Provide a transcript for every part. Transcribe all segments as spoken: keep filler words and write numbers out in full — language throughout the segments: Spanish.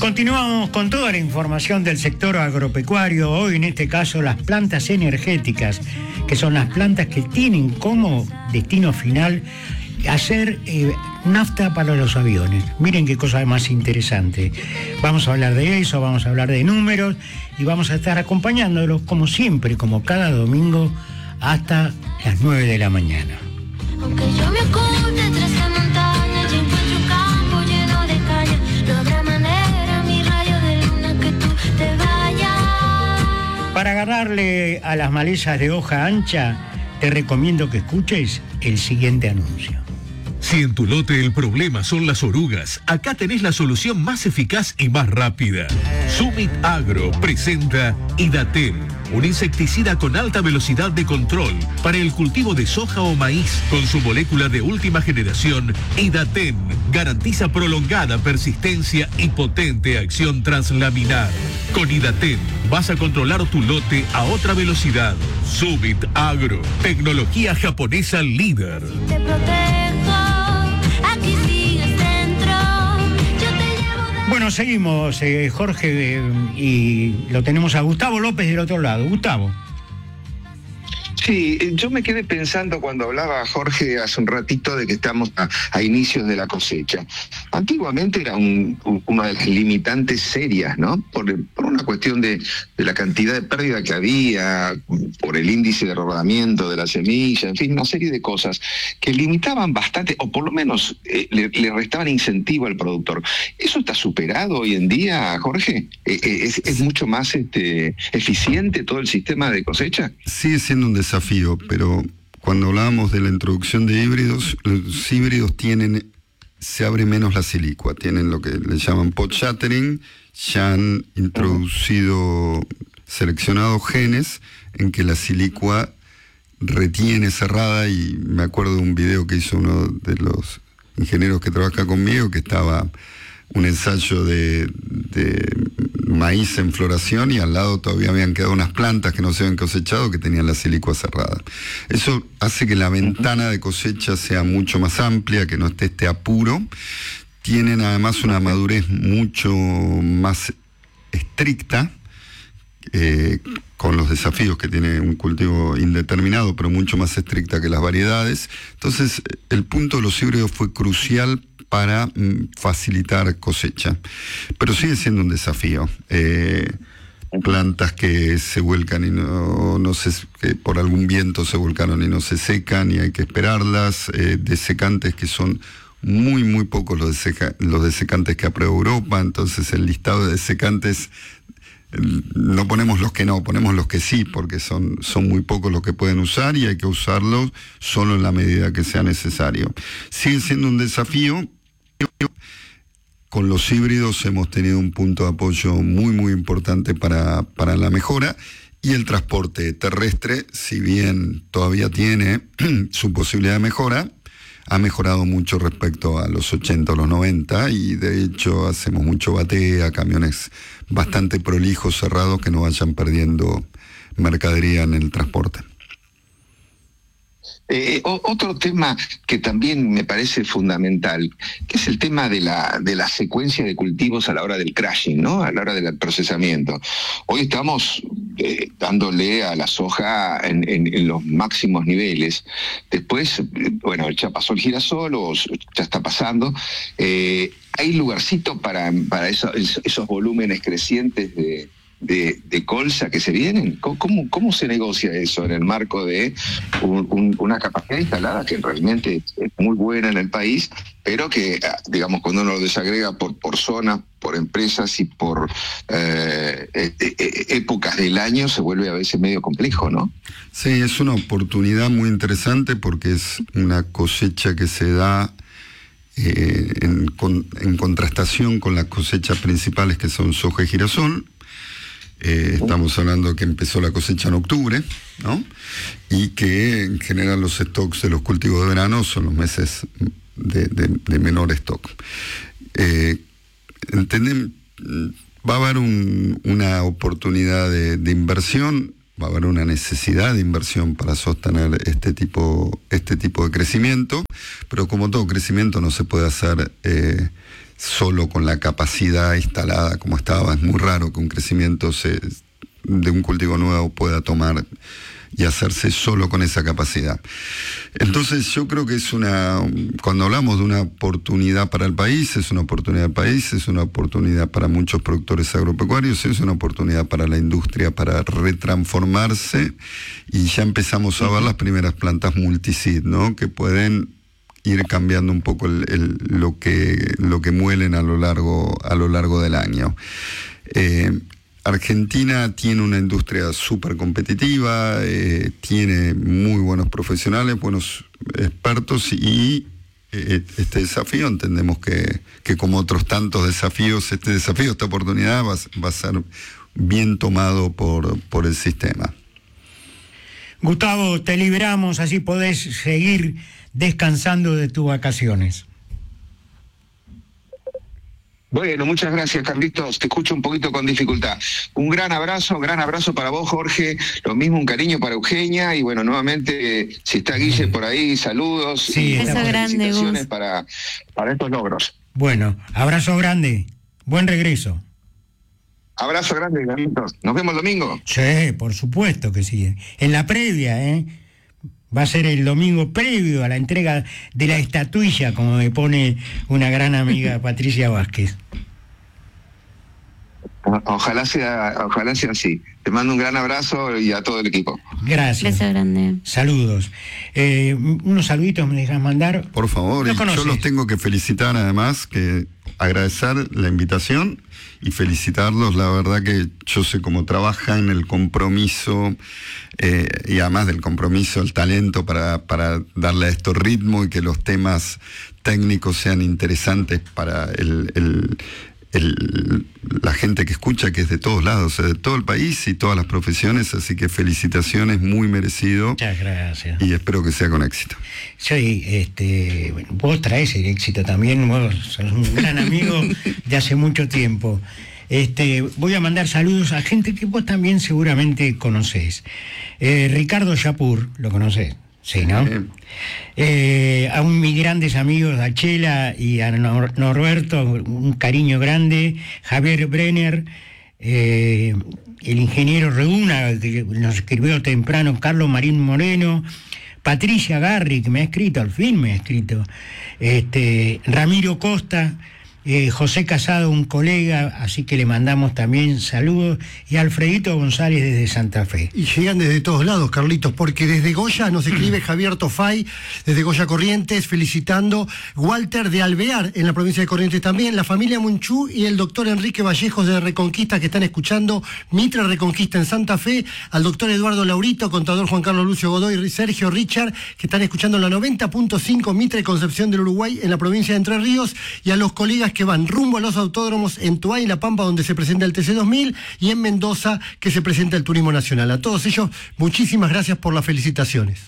Continuamos con toda la información del sector agropecuario, hoy en este caso las plantas energéticas, que son las plantas que tienen como destino final hacer eh, nafta para los aviones. Miren qué cosa más interesante. Vamos a hablar de eso, vamos a hablar de números y vamos a estar acompañándolos como siempre, como cada domingo, hasta las nueve de la mañana. Aunque yo me oculte tras la montaña, yo encuentro un campo lleno de caña. No habrá manera, mi rayo de luna, que tú te vayas. Para agarrarle a las malezas de hoja ancha, te recomiendo que escuches el siguiente anuncio. Si en tu lote el problema son las orugas, acá tenés la solución más eficaz y más rápida. Summit Agro presenta Idaten, un insecticida con alta velocidad de control para el cultivo de soja o maíz. Con su molécula de última generación, Idaten garantiza prolongada persistencia y potente acción translaminar. Con Idaten vas a controlar tu lote a otra velocidad. Summit Agro, tecnología japonesa líder. Te protejo, aquí sigues dentro. Yo te llevo de... Bueno, seguimos, eh, Jorge, eh, y lo tenemos a Gustavo López del otro lado. Gustavo. Sí, yo me quedé pensando cuando hablaba Jorge hace un ratito de que estamos a, a inicios de la cosecha. Antiguamente era un, un, una de las limitantes serias, ¿no? Por, por una cuestión de, de la cantidad de pérdida que había, por el índice de rodamiento de la semilla, en fin, una serie de cosas que limitaban bastante, o por lo menos eh, le, le restaban incentivo al productor. ¿Eso está superado hoy en día, Jorge? Eh, eh, ¿Es, es mucho más este, eficiente todo el sistema de cosecha? Sigue siendo un desafío. Desafío, pero cuando hablábamos de la introducción de híbridos, los híbridos tienen, se abre menos la silicua, tienen lo que le llaman pot shattering, ya han introducido, seleccionado genes en que la silicua retiene cerrada, y me acuerdo de un video que hizo uno de los ingenieros que trabaja conmigo, que estaba un ensayo de, de maíz en floración y al lado todavía habían quedado unas plantas que no se habían cosechado que tenían la silicua cerrada. Eso hace que la ventana de cosecha sea mucho más amplia, que no esté este apuro. Tienen además una madurez mucho más estricta, eh, con los desafíos que tiene un cultivo indeterminado, pero mucho más estricta que las variedades. Entonces, el punto de los híbridos fue crucial para mm, facilitar cosecha, pero sigue siendo un desafío. Eh, plantas que se vuelcan y no, no se, que por algún viento se volcaron y no se secan y hay que esperarlas, eh, desecantes que son muy muy pocos los, deseca, los desecantes que aprueba Europa, entonces el listado de desecantes no ponemos los que no, ponemos los que sí, porque son, son muy pocos los que pueden usar y hay que usarlos solo en la medida que sea necesario. Sigue siendo un desafío. Con los híbridos hemos tenido un punto de apoyo muy muy importante para, para la mejora, y el transporte terrestre, si bien todavía tiene su posibilidad de mejora, ha mejorado mucho respecto a los ochenta o los noventa, y de hecho hacemos mucho batea, camiones bastante prolijos, cerrados, que no vayan perdiendo mercadería en el transporte. Eh, o, otro tema que también me parece fundamental, que es el tema de la de la secuencia de cultivos a la hora del crushing, ¿no? A la hora del procesamiento. Hoy estamos eh, dándole a la soja en, en, en los máximos niveles. Después, eh, bueno, ya pasó el girasol o ya está pasando. Eh, ¿Hay lugarcito para, para eso, esos volúmenes crecientes de De, de colza que se vienen? ¿Cómo, cómo se negocia eso en el marco de un, un, una capacidad instalada que realmente es muy buena en el país, pero que, digamos, cuando uno lo desagrega por, por zonas, por empresas y por eh, épocas del año, se vuelve a veces medio complejo, ¿no? Sí, es una oportunidad muy interesante porque es una cosecha que se da eh, en, con, en contrastación con las cosechas principales, que son soja y girasol. Eh, estamos hablando que empezó la cosecha en octubre, ¿no? Y que en general los stocks de los cultivos de verano son los meses de, de, de menor stock. Eh, entendem, va a haber un, una oportunidad de, de inversión, va a haber una necesidad de inversión para sostener este tipo, este tipo de crecimiento, pero como todo crecimiento no se puede hacer eh, solo con la capacidad instalada como estaba. Es muy raro que un crecimiento se, de un cultivo nuevo pueda tomar y hacerse solo con esa capacidad. Entonces yo creo que es una, cuando hablamos de una oportunidad para el país, es una oportunidad del país, es una oportunidad para muchos productores agropecuarios, es una oportunidad para la industria para retransformarse, y ya empezamos a ver las primeras plantas multiseed, ¿no? Que pueden ir cambiando un poco el, el, lo que lo que muelen a lo largo a lo largo del año. Eh, Argentina tiene una industria súper competitiva, eh, tiene muy buenos profesionales, buenos expertos, y eh, este desafío entendemos que, que como otros tantos desafíos, este desafío, esta oportunidad va, va a ser bien tomado por, por el sistema. Gustavo, te liberamos, así podés seguir descansando de tus vacaciones. Bueno, muchas gracias, Carlitos. Te escucho un poquito con dificultad. Un gran abrazo, gran abrazo para vos, Jorge. Lo mismo, un cariño para Eugenia. Y bueno, nuevamente, si está Guille por ahí, saludos. Sí, y beso felicitaciones para, para estos logros. Bueno, abrazo grande. Buen regreso. Abrazo grande, Carlitos. Nos vemos el domingo. Sí, por supuesto que sí. En la previa, ¿eh? Va a ser el domingo previo a la entrega de la estatuilla, como me pone una gran amiga, Patricia Vázquez. Ojalá sea, ojalá sea así. Te mando un gran abrazo y a todo el equipo. Gracias. Beso grande. Saludos. Eh, unos saluditos me dejas mandar. Por favor, y yo los tengo que felicitar además, que agradecer la invitación y felicitarlos. La verdad que yo sé cómo trabajan, el compromiso, eh, y además del compromiso, el talento para, para darle a esto ritmo y que los temas técnicos sean interesantes para el, el El, la gente que escucha, que es de todos lados, de todo el país y todas las profesiones, así que felicitaciones, muy merecido. Muchas gracias. Y espero que sea con éxito. Sí, este, bueno, vos traes el éxito también, vos sos un gran amigo de hace mucho tiempo. Este, voy a mandar saludos a gente que vos también seguramente conocés. Eh, Ricardo Yapur, ¿lo conocés? Sí, ¿no? Sí. Eh, a un, mis grandes amigos, a Chela y a Nor Norberto, un cariño grande. Javier Brenner, eh, el ingeniero Reuna, que nos escribió temprano, Carlos Marín Moreno, Patricia Garri, que me ha escrito, al fin me ha escrito, este, Ramiro Costa, Eh, José Casado, un colega, así que le mandamos también saludos, y Alfredito González desde Santa Fe. Y llegan desde todos lados, Carlitos, porque desde Goya nos escribe Javier Tofay, desde Goya Corrientes, felicitando, Walter de Alvear, en la provincia de Corrientes también, la familia Munchú y el doctor Enrique Vallejos de Reconquista, que están escuchando Mitre Reconquista en Santa Fe, al doctor Eduardo Laurito, contador Juan Carlos Lucio Godoy, Sergio Richard, que están escuchando en la noventa punto cinco Mitre Concepción del Uruguay, en la provincia de Entre Ríos, y a los colegas que van rumbo a los autódromos en Tuay y La Pampa, donde se presenta el T C dos mil, y en Mendoza, que se presenta el Turismo Nacional. A todos ellos, muchísimas gracias por las felicitaciones.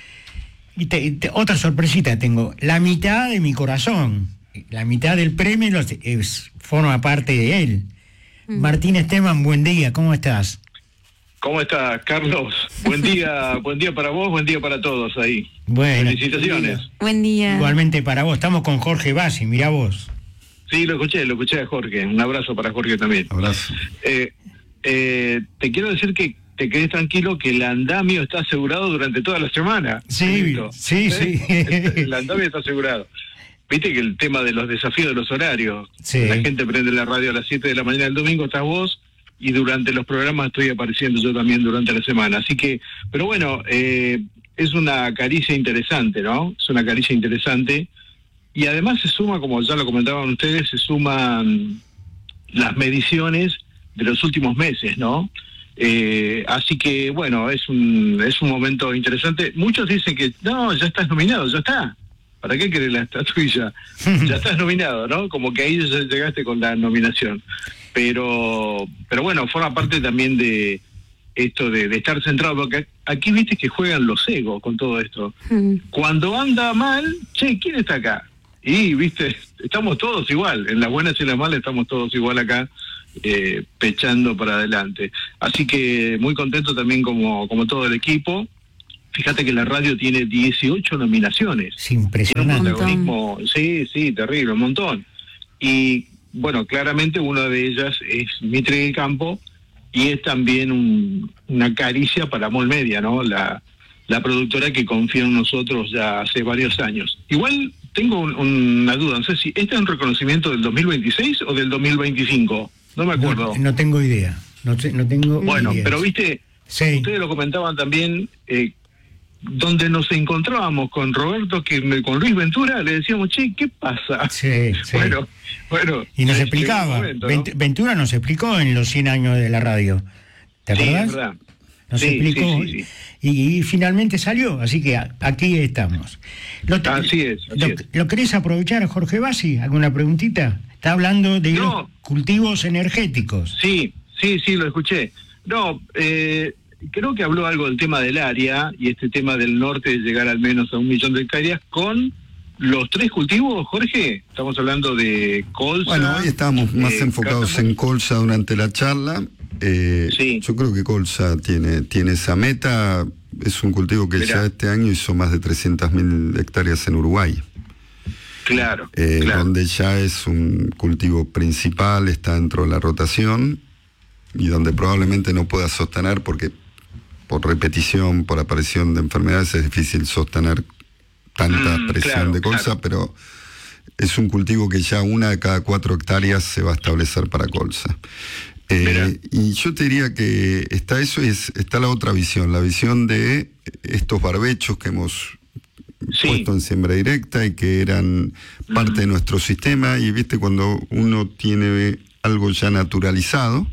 Y te, te, otra sorpresita tengo, la mitad de mi corazón, la mitad del premio los, es, forma parte de él. Mm. Martín Esteban, buen día, ¿cómo estás? ¿Cómo estás, Carlos? Buen día, buen día para vos, buen día para todos ahí. Bueno, felicitaciones. Buen día. Igualmente para vos, estamos con Jorge Bassi, mirá vos. Sí, lo escuché, lo escuché a Jorge. Un abrazo para Jorge también. Abrazo. Eh, eh, te quiero decir que te quedes tranquilo que el andamio está asegurado durante toda la semana. Sí, sí, sí. El andamio está asegurado. Viste que el tema de los desafíos de los horarios. Sí. La gente prende la radio a las siete de la mañana del domingo, estás vos, y durante los programas estoy apareciendo yo también durante la semana. Así que, pero bueno, eh, es una caricia interesante, ¿no? Es una caricia interesante. Y además se suma, como ya lo comentaban ustedes, se suman las mediciones de los últimos meses, ¿no? Eh, así que, bueno, es un es un momento interesante. Muchos dicen que, no, ya estás nominado, ya está. ¿Para qué querés la estatuilla? Ya estás nominado, ¿no? Como que ahí ya llegaste con la nominación. Pero pero bueno, forma parte también de esto de, de estar centrado, porque aquí viste que juegan los egos con todo esto. Mm. Cuando anda mal, che, ¿quién está acá? Y, viste, estamos todos igual, en las buenas y en las malas estamos todos igual acá, eh, pechando para adelante. Así que muy contento también como, como todo el equipo. Fíjate que la radio tiene dieciocho nominaciones. Es impresionante. Tiene un protagonismo, sí, sí, terrible, un montón. y bueno, claramente una de ellas es Mitre del Campo, y es también un, una caricia para Mol Media, ¿no? La, la productora que confía en nosotros ya hace varios años. Igual tengo un, una duda, no sé si este es un reconocimiento del dos mil veintiséis o del dos mil veinticinco, no me acuerdo. No, no tengo idea, no, sé, no tengo Bueno, idea. pero viste, sí. Ustedes lo comentaban también, eh, donde nos encontrábamos con Roberto, que me, con Luis Ventura, le decíamos, che, ¿qué pasa? Sí, sí. Bueno, bueno. Y nos eh, explicaba, momento, ¿no? Vent- Ventura nos explicó en los cien años de la radio, ¿te Sí, acordás? es verdad. Nos Sí, explicó, sí, sí, sí. Y, y finalmente salió, así que a- aquí estamos. Lo, te- Así es, así lo, es. ¿Lo querés aprovechar, Jorge Bassi? ¿Alguna preguntita? Está hablando de No. los cultivos energéticos. Sí, sí, sí, lo escuché. No, eh, creo que habló algo del tema del área y este tema del norte de llegar al menos a un millón de hectáreas con los tres cultivos, Jorge. Estamos hablando de colza. Bueno, hoy estábamos más eh, enfocados cártamo. en colza durante la charla. Eh, Sí. Yo creo que colza tiene, tiene esa meta. Es un cultivo que Mirá. ya este año hizo más de trescientas mil hectáreas en Uruguay. Claro, eh, claro. donde ya es un cultivo principal, está dentro de la rotación y donde probablemente no pueda sostener porque por repetición, por aparición de enfermedades es difícil sostener tanta Mm, presión claro, de colza, claro. pero es un cultivo que ya una de cada cuatro hectáreas se va a establecer para colza. Eh, y yo te diría que está eso y es, está la otra visión, la visión de estos barbechos que hemos Sí. puesto en siembra directa y que eran parte de nuestro sistema, y viste cuando uno tiene algo ya naturalizado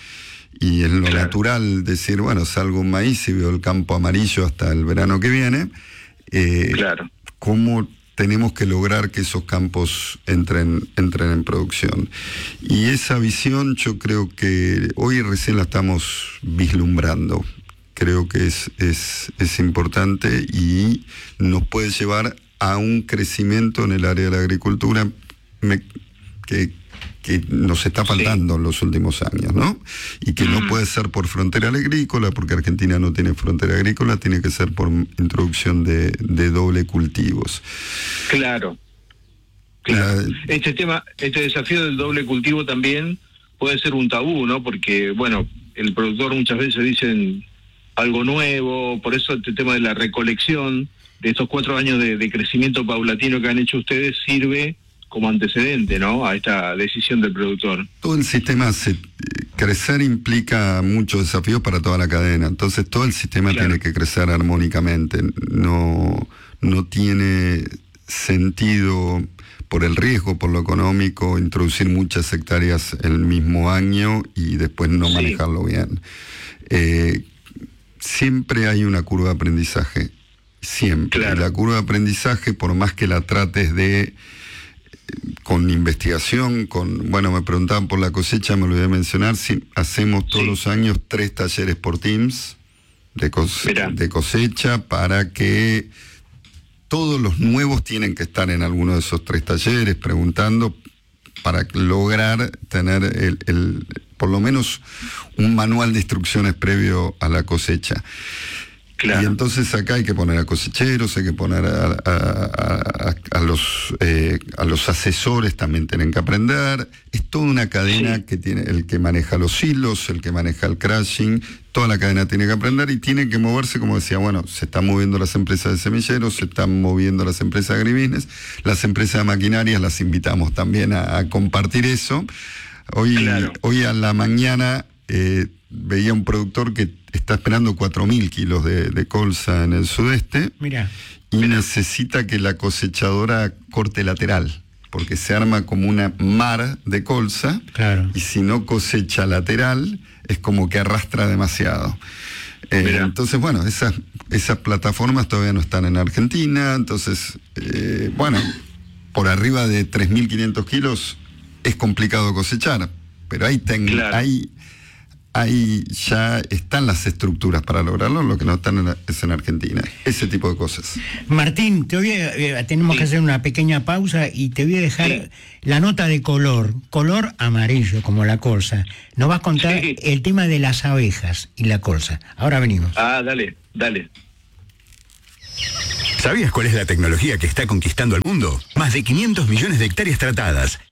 y es lo Claro. natural decir, bueno, salgo un maíz y veo el campo amarillo hasta el verano que viene, eh, Claro. cómo tenemos que lograr que esos campos entren, entren en producción. Y esa visión yo creo que hoy recién la estamos vislumbrando. Creo que es, es, es importante y nos puede llevar a un crecimiento en el área de la agricultura me- que, que nos está faltando en los últimos años, ¿no? Y que no puede ser por frontera agrícola, porque Argentina no tiene frontera agrícola, tiene que ser por introducción de, de doble cultivos. Claro. Claro. La- Este tema, este desafío del doble cultivo también puede ser un tabú, ¿no? Porque, bueno, el productor muchas veces dicen algo nuevo, por eso este tema de la recolección de estos cuatro años de, de crecimiento paulatino que han hecho ustedes sirve como antecedente, ¿no? A esta decisión del productor. Todo el sistema, se, crecer implica muchos desafíos para toda la cadena, entonces todo el sistema Claro. tiene que crecer armónicamente, no, no tiene sentido por el riesgo, por lo económico, introducir muchas hectáreas el mismo año y después no Sí. manejarlo bien. Eh, siempre hay una curva de aprendizaje, siempre. Claro. Y la curva de aprendizaje, por más que la trates de con investigación, con, bueno, me preguntaban por la cosecha, me olvidé mencionar, si hacemos todos Sí. los años tres talleres por Teams de, cose- Mirá. de cosecha para que todos los nuevos tienen que estar en alguno de esos tres talleres preguntando para lograr tener el, el, por lo menos un manual de instrucciones previo a la cosecha. Claro. Y entonces acá hay que poner a cosecheros, hay que poner a, a, a, a los eh, a los asesores, también tienen que aprender. Es toda una cadena Sí. que tiene el que maneja los hilos, el que maneja el crashing, toda la cadena tiene que aprender y tiene que moverse, como decía, bueno, se están moviendo las empresas de semilleros, se están moviendo las empresas de agribisnes, las empresas de maquinarias las invitamos también a, a compartir eso. Hoy, Claro. hoy a la mañana eh, veía un productor que está esperando cuatro mil kilos de, de colza en el sudeste Mira, y necesita que la cosechadora corte lateral, porque se arma como una mar de colza claro. y si no cosecha lateral es como que arrastra demasiado. Eh, Mirá. entonces, bueno, esas, esas plataformas todavía no están en Argentina, entonces, eh, bueno, por arriba de tres mil quinientos kilos es complicado cosechar, pero hay, tec- Claro. hay, hay ya están las estructuras para lograrlo, lo que no están en, es en Argentina, ese tipo de cosas. Martín, te voy a- eh, tenemos Sí. que hacer una pequeña pausa y te voy a dejar Sí. la nota de color, color amarillo como la colza. Nos vas a contar Sí. el tema de las abejas y la colza. Ahora venimos. Ah, dale, dale. ¿Sabías cuál es la tecnología que está conquistando al mundo? Más de quinientos millones de hectáreas tratadas,